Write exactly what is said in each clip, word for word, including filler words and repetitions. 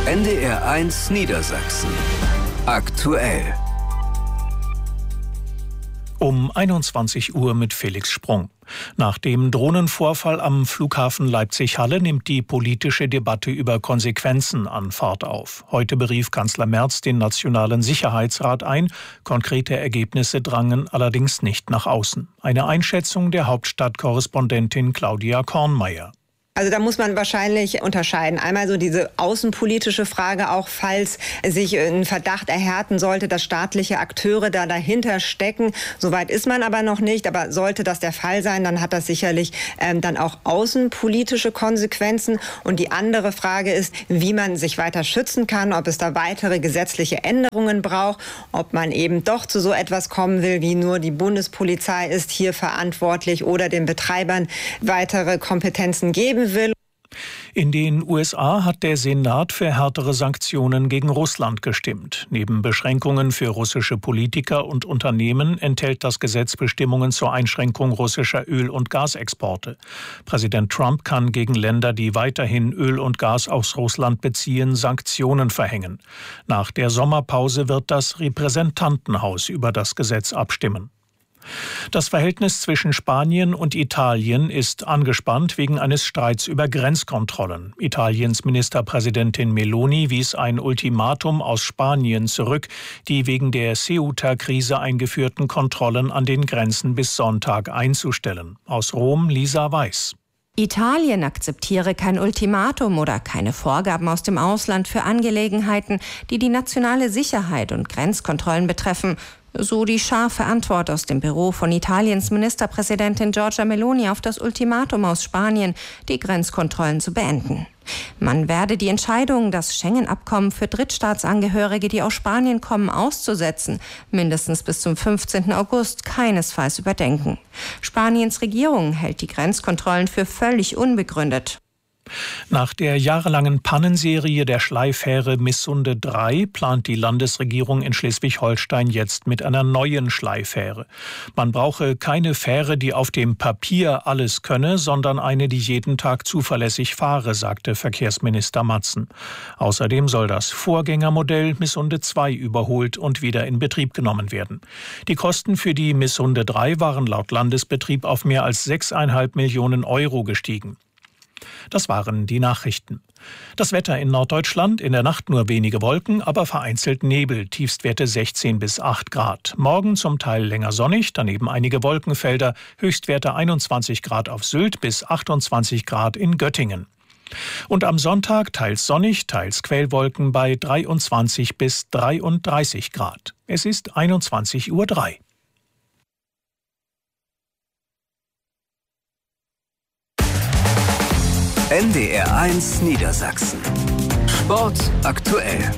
N D R eins Niedersachsen. Aktuell. Um einundzwanzig Uhr mit Felix Sprung. Nach dem Drohnenvorfall am Flughafen Leipzig-Halle nimmt die politische Debatte über Konsequenzen an Fahrt auf. Heute berief Kanzler Merz den Nationalen Sicherheitsrat ein. Konkrete Ergebnisse drangen allerdings nicht nach außen. Eine Einschätzung der Hauptstadtkorrespondentin Claudia Kornmeier. Also da muss man wahrscheinlich unterscheiden. Einmal so diese außenpolitische Frage, auch falls sich ein Verdacht erhärten sollte, dass staatliche Akteure da dahinter stecken. Soweit ist man aber noch nicht. Aber sollte das der Fall sein, dann hat das sicherlich ähm, dann auch außenpolitische Konsequenzen. Und die andere Frage ist, wie man sich weiter schützen kann, ob es da weitere gesetzliche Änderungen braucht, ob man eben doch zu so etwas kommen will, wie nur die Bundespolizei ist hier verantwortlich oder den Betreibern weitere Kompetenzen geben will. In den U S A hat der Senat für härtere Sanktionen gegen Russland gestimmt. Neben Beschränkungen für russische Politiker und Unternehmen enthält das Gesetz Bestimmungen zur Einschränkung russischer Öl- und Gasexporte. Präsident Trump kann gegen Länder, die weiterhin Öl und Gas aus Russland beziehen, Sanktionen verhängen. Nach der Sommerpause wird das Repräsentantenhaus über das Gesetz abstimmen. Das Verhältnis zwischen Spanien und Italien ist angespannt wegen eines Streits über Grenzkontrollen. Italiens Ministerpräsidentin Meloni wies ein Ultimatum aus Spanien zurück, die wegen der Ceuta-Krise eingeführten Kontrollen an den Grenzen bis Sonntag einzustellen. Aus Rom Lisa Weiß. Italien akzeptiere kein Ultimatum oder keine Vorgaben aus dem Ausland für Angelegenheiten, die die nationale Sicherheit und Grenzkontrollen betreffen. So die scharfe Antwort aus dem Büro von Italiens Ministerpräsidentin Giorgia Meloni auf das Ultimatum aus Spanien, die Grenzkontrollen zu beenden. Man werde die Entscheidung, das Schengen-Abkommen für Drittstaatsangehörige, die aus Spanien kommen, auszusetzen, mindestens bis zum fünfzehnten August keinesfalls überdenken. Spaniens Regierung hält die Grenzkontrollen für völlig unbegründet. Nach der jahrelangen Pannenserie der Schleifähre Missunde drei plant die Landesregierung in Schleswig-Holstein jetzt mit einer neuen Schleifähre. Man brauche keine Fähre, die auf dem Papier alles könne, sondern eine, die jeden Tag zuverlässig fahre, sagte Verkehrsminister Matzen. Außerdem soll das Vorgängermodell Missunde zwei überholt und wieder in Betrieb genommen werden. Die Kosten für die Missunde drei waren laut Landesbetrieb auf mehr als sechseinhalb Millionen Euro gestiegen. Das waren die Nachrichten. Das Wetter in Norddeutschland, in der Nacht nur wenige Wolken, aber vereinzelt Nebel, Tiefstwerte sechzehn bis acht Grad. Morgen zum Teil länger sonnig, daneben einige Wolkenfelder, Höchstwerte einundzwanzig Grad auf Sylt bis achtundzwanzig Grad in Göttingen. Und am Sonntag teils sonnig, teils Quellwolken bei dreiundzwanzig bis dreiunddreißig Grad. Es ist einundzwanzig Uhr drei. N D R eins Niedersachsen. Sport aktuell.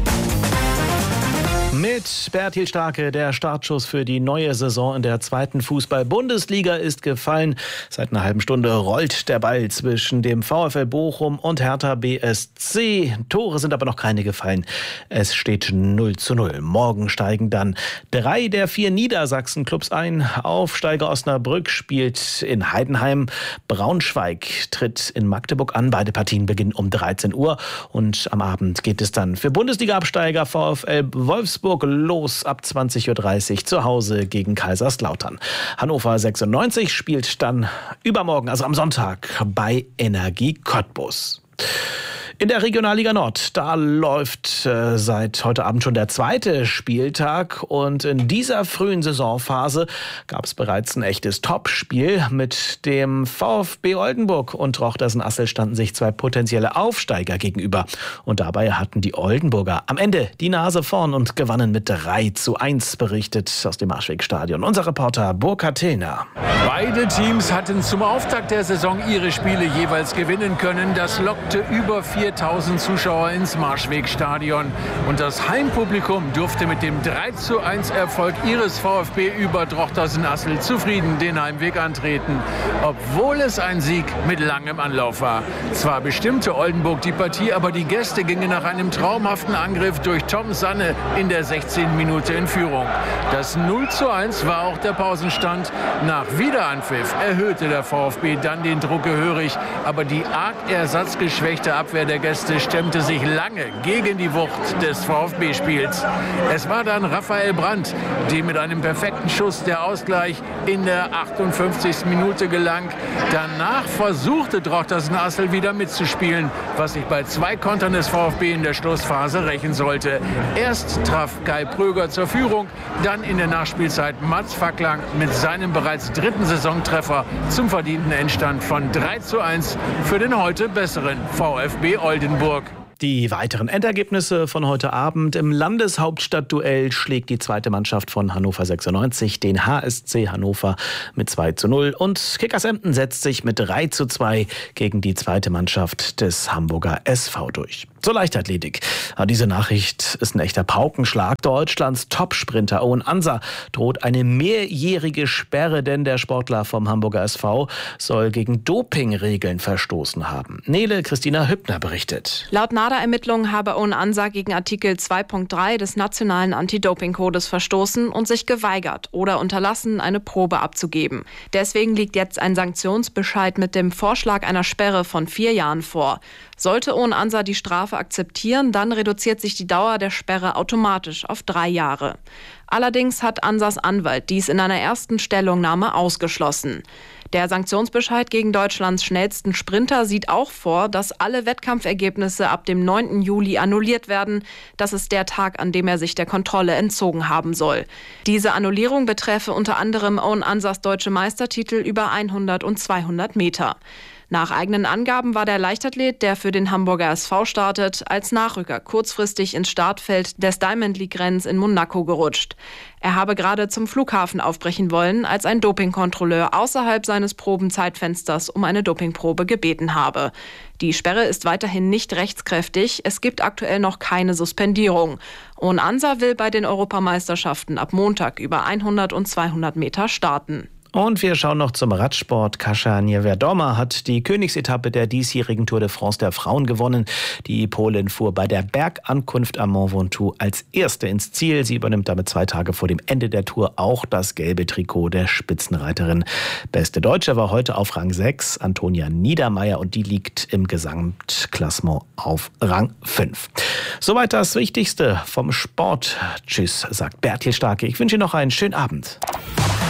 Mit Bertil Starke, der Startschuss für die neue Saison in der zweiten Fußball-Bundesliga ist gefallen. Seit einer halben Stunde rollt der Ball zwischen dem VfL Bochum und Hertha B S C. Tore sind aber noch keine gefallen. Es steht null zu null. Morgen steigen dann drei der vier Niedersachsen-Clubs ein. Aufsteiger Osnabrück spielt in Heidenheim. Braunschweig tritt in Magdeburg an. Beide Partien beginnen um dreizehn Uhr. Und am Abend geht es dann für Bundesliga-Absteiger VfL Wolfsburg los ab zwanzig Uhr dreißig zu Hause gegen Kaiserslautern. Hannover sechsundneunzig spielt dann übermorgen, also am Sonntag, bei Energie Cottbus. In der Regionalliga Nord, da läuft äh, seit heute Abend schon der zweite Spieltag und in dieser frühen Saisonphase gab es bereits ein echtes Topspiel. Mit dem VfB Oldenburg und Rochtersen-Assel standen sich zwei potenzielle Aufsteiger gegenüber und dabei hatten die Oldenburger am Ende die Nase vorn und gewannen mit drei zu eins, berichtet aus dem Marschwegstadion unser Reporter Burkhard Tillner. Beide Teams hatten zum Auftakt der Saison ihre Spiele jeweils gewinnen können. Das lockte über viertausend Zuschauer ins Marschwegstadion. Und das Heimpublikum durfte mit dem drei zu eins Erfolg ihres VfB über Rochtersen-Assel zufrieden den Heimweg antreten. Obwohl es ein Sieg mit langem Anlauf war. Zwar bestimmte Oldenburg die Partie, aber die Gäste gingen nach einem traumhaften Angriff durch Tom Sanne in der sechzehnten Minute in Führung. Das null zu eins war auch der Pausenstand. Nach Wiederanpfiff erhöhte der VfB dann den Druck gehörig, aber die arg ersatzgeschwächte Abwehr der der Gäste stemmte sich lange gegen die Wucht des VfB-Spiels. Es war dann Raphael Brandt, dem mit einem perfekten Schuss der Ausgleich in der achtundfünfzigsten Minute gelang. Danach versuchte Drochtersen Assel wieder mitzuspielen, was sich bei zwei Kontern des VfB in der Schlussphase rächen sollte. Erst traf Kai Pröger zur Führung, dann in der Nachspielzeit Mats Facklang mit seinem bereits dritten Saisontreffer zum verdienten Endstand von drei zu eins für den heute besseren VfB Oldenburg. Die weiteren Endergebnisse von heute Abend: im Landeshauptstadtduell schlägt die zweite Mannschaft von Hannover sechsundneunzig den H S C Hannover mit zwei zu null und Kickers Emden setzt sich mit drei zu zwei gegen die zweite Mannschaft des Hamburger S V durch. Zur Leichtathletik. Diese Nachricht ist ein echter Paukenschlag. Deutschlands Topsprinter Owen Ansa droht eine mehrjährige Sperre, denn der Sportler vom Hamburger S V soll gegen Dopingregeln verstoßen haben. Nele Christina Hübner berichtet. Laut NADA-Ermittlungen habe Owen Ansa gegen Artikel zwei Punkt drei des nationalen Anti-Doping-Kodes verstoßen und sich geweigert oder unterlassen, eine Probe abzugeben. Deswegen liegt jetzt ein Sanktionsbescheid mit dem Vorschlag einer Sperre von vier Jahren vor. Sollte Owen Ansa die Strafe akzeptieren, dann reduziert sich die Dauer der Sperre automatisch auf drei Jahre. Allerdings hat Ansas Anwalt dies in einer ersten Stellungnahme ausgeschlossen. Der Sanktionsbescheid gegen Deutschlands schnellsten Sprinter sieht auch vor, dass alle Wettkampfergebnisse ab dem neunten Juli annulliert werden. Das ist der Tag, an dem er sich der Kontrolle entzogen haben soll. Diese Annullierung betreffe unter anderem Owen Ansas deutsche Meistertitel über hundert und zweihundert Meter. Nach eigenen Angaben war der Leichtathlet, der für den Hamburger S V startet, als Nachrücker kurzfristig ins Startfeld des Diamond League-Rennens in Monaco gerutscht. Er habe gerade zum Flughafen aufbrechen wollen, als ein Dopingkontrolleur außerhalb seines Probenzeitfensters um eine Dopingprobe gebeten habe. Die Sperre ist weiterhin nicht rechtskräftig. Es gibt aktuell noch keine Suspendierung. Owen Ansa will bei den Europameisterschaften ab Montag über hundert und zweihundert Meter starten. Und wir schauen noch zum Radsport. Kasia Niewiadoma hat die Königsetappe der diesjährigen Tour de France der Frauen gewonnen. Die Polin fuhr bei der Bergankunft am Mont Ventoux als Erste ins Ziel. Sie übernimmt damit zwei Tage vor dem Ende der Tour auch das gelbe Trikot der Spitzenreiterin. Beste Deutsche war heute auf Rang sechs, Antonia Niedermeyer, und die liegt im Gesamtklassement auf Rang fünf. Soweit das Wichtigste vom Sport. Tschüss, sagt Bertil Starke. Ich wünsche Ihnen noch einen schönen Abend.